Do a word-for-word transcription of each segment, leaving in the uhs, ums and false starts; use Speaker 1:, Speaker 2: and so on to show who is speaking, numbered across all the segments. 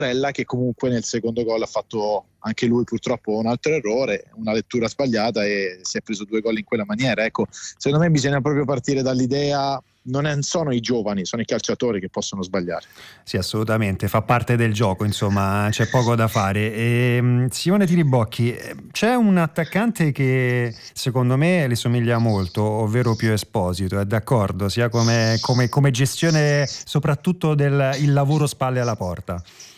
Speaker 1: che comunque nel secondo gol ha fatto anche lui purtroppo un altro errore, una lettura sbagliata e si è preso due gol in quella maniera. Ecco, secondo me bisogna proprio partire dall'idea, non sono i giovani, sono i calciatori che possono sbagliare.
Speaker 2: Sì, assolutamente, fa parte del gioco, insomma, c'è poco da fare. E, Simone Tiribocchi, c'è un attaccante che secondo me le somiglia molto, ovvero Pio Esposito, è d'accordo, sia come, come, come gestione soprattutto del il lavoro spalle alla porta?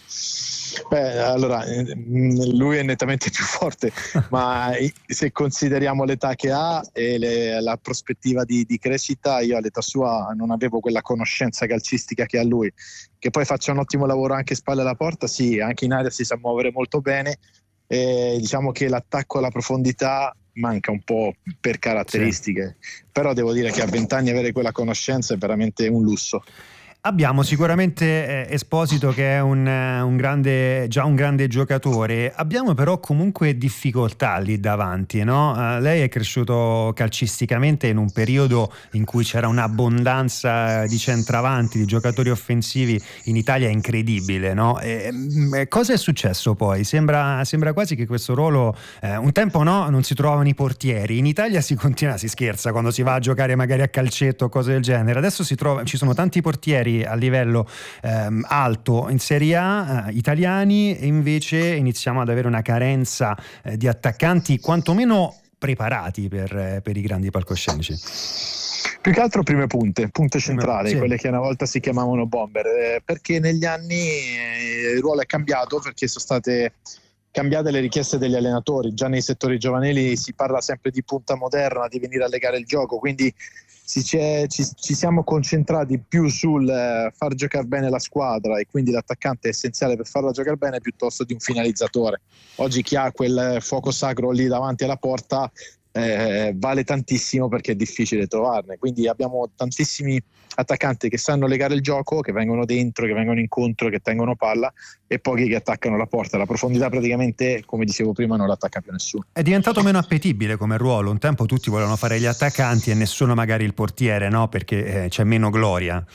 Speaker 1: Beh, allora lui è nettamente più forte, ma se consideriamo l'età che ha e le, la prospettiva di, di crescita, io all'età sua non avevo quella conoscenza calcistica che ha lui. Che poi faccia un ottimo lavoro anche spalle alla porta, sì, anche in area si sa muovere molto bene, e diciamo che l'attacco alla profondità manca un po' per caratteristiche, sì. Però devo dire che a vent'anni avere quella conoscenza è veramente un lusso.
Speaker 2: Abbiamo sicuramente eh, Esposito che è un, un grande, già un grande giocatore, abbiamo però comunque difficoltà lì davanti, no? Uh, lei è cresciuto calcisticamente in un periodo in cui c'era un'abbondanza di centravanti, di giocatori offensivi in Italia incredibile, no? E, e, cosa è successo poi? Sembra, sembra quasi che questo ruolo, eh, un tempo no, non si trovavano i portieri, in Italia si continua, si scherza quando si va a giocare magari a calcetto o cose del genere, adesso si trova, ci sono tanti portieri a livello ehm, alto in Serie A eh, italiani, e invece iniziamo ad avere una carenza eh, di attaccanti quantomeno preparati per, eh, per i grandi palcoscenici.
Speaker 1: Più che altro prime punte, punte centrali,
Speaker 2: sì.
Speaker 1: Quelle che una volta si chiamavano bomber, eh, perché negli anni eh, il ruolo è cambiato, perché sono state cambiate le richieste degli allenatori. Già nei settori giovanili si parla sempre di punta moderna, di venire a legare il gioco, quindi ci, ci, ci siamo concentrati più sul eh, far giocare bene la squadra, e quindi l'attaccante è essenziale per farla giocare bene, piuttosto di un finalizzatore. Oggi chi ha quel fuoco sacro lì davanti alla porta eh, vale tantissimo, perché è difficile trovarne, quindi abbiamo tantissimi attaccanti che sanno legare il gioco, che vengono dentro, che vengono incontro, che tengono palla, e pochi che attaccano la porta. La profondità praticamente, come dicevo prima, non l'attacca più nessuno.
Speaker 2: È diventato meno appetibile come ruolo, un tempo tutti volevano fare gli attaccanti e nessuno magari il portiere, no? Perché eh, c'è meno gloria.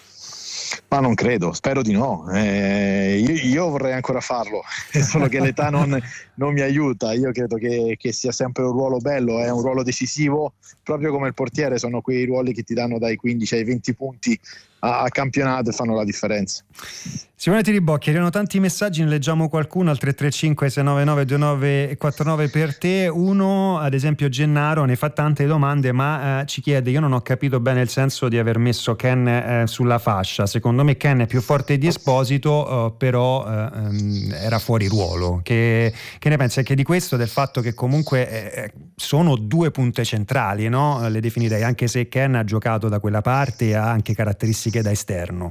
Speaker 1: Ma non credo, spero di no. Eh, io, io vorrei ancora farlo, solo che l'età non, non mi aiuta. Io credo che, che sia sempre un ruolo bello, è un ruolo decisivo, proprio come il portiere. Sono quei ruoli che ti danno dai quindici ai venti punti a, a campionato e fanno la differenza.
Speaker 2: Simone Tiribocchi, arrivano tanti messaggi, ne leggiamo qualcuno al tre tre cinque sei nove nove due nove quattro nove per te. Uno, ad esempio Gennaro, ne fa tante domande, ma eh, ci chiede: io non ho capito bene il senso di aver messo Ken eh, sulla fascia. Secondo me Ken è più forte di Esposito, eh, però eh, era fuori ruolo. Che, che ne pensi anche di questo, del fatto che comunque eh, sono due punte centrali, no? Le definirei, anche se Ken ha giocato da quella parte e ha anche caratteristiche da esterno.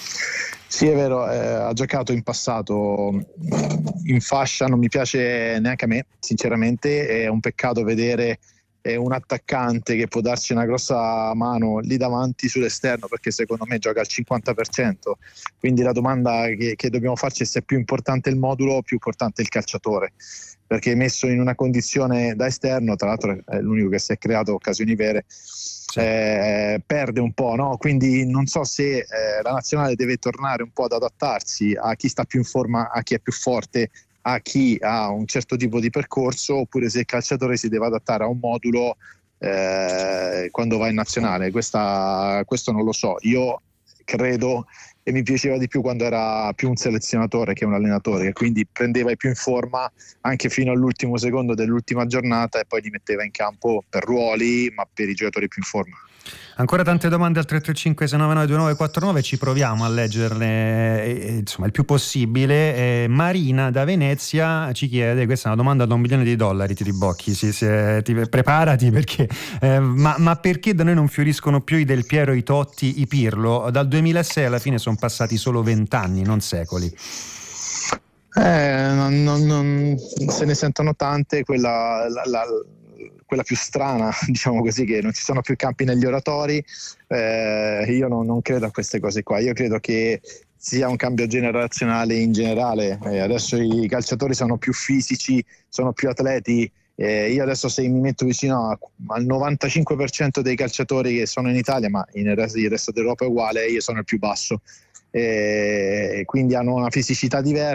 Speaker 1: Sì, è vero, eh, ha giocato in passato in fascia, non mi piace neanche a me, sinceramente. È un peccato vedere eh, un attaccante che può darci una grossa mano lì davanti sull'esterno, perché secondo me gioca al cinquanta per cento. Quindi la domanda che, che dobbiamo farci è se è più importante il modulo o più importante il calciatore, perché messo in una condizione da esterno, tra l'altro è l'unico che si è creato occasioni vere, sì. eh, perde un po', no? Quindi non so se eh, la nazionale deve tornare un po' ad adattarsi a chi sta più in forma, a chi è più forte, a chi ha un certo tipo di percorso, oppure se il calciatore si deve adattare a un modulo eh, quando va in nazionale. Questa, questo non lo so. Io credo, e mi piaceva di più quando era più un selezionatore che un allenatore, che quindi prendeva i più in forma anche fino all'ultimo secondo dell'ultima giornata e poi li metteva in campo per ruoli, ma per i giocatori più in forma.
Speaker 2: Ancora tante domande al tre tre cinque sei nove nove due nove quattro nove, ci proviamo a leggerle eh, insomma il più possibile. eh, Marina da Venezia ci chiede, questa è una domanda da un milione di dollari, Tiribocchi, sì, sì, ti, preparati, perché eh, ma, ma perché da noi non fioriscono più i Del Piero, i Totti, i Pirlo? Dal duemilasei alla fine sono passati solo vent'anni, non secoli.
Speaker 1: Eh, non, non, non se ne sentono tante. Quella la, la, quella più strana, diciamo così, che non ci sono più campi negli oratori. Eh, io non, non credo a queste cose qua. Io credo che sia un cambio generazionale in generale. Eh, adesso i calciatori sono più fisici, sono più atleti. Eh, io adesso, se mi metto vicino a, al novantacinque per cento dei calciatori che sono in Italia, ma in resto, il resto d'Europa è uguale, io sono il più basso. Eh, quindi hanno una fisicità diversa.